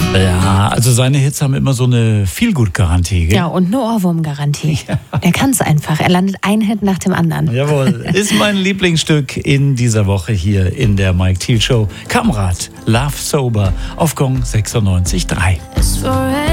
Ja, also seine Hits haben immer so eine Feelgood-Garantie, gell? Ja, und eine Ohrwurm-Garantie. Der kann es einfach. Er landet ein Hit nach dem anderen. Jawohl, ist mein Lieblingsstück in dieser Woche hier in der Mike Thiel Show. Kamrat, Love Sober auf Gong 96.3.